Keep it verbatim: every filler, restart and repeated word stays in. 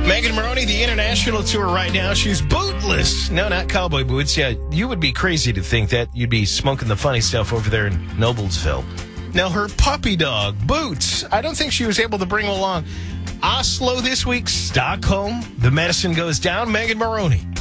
Megan Maroney, the international tour right now. She's bootless. No, not cowboy boots. Yeah, you would be crazy to think that you'd be smoking the funny stuff over there in Noblesville. Now, her puppy dog, Boots, I don't think she was able to bring him along. Oslo this week, Stockholm. The medicine goes down. Megan Maroney.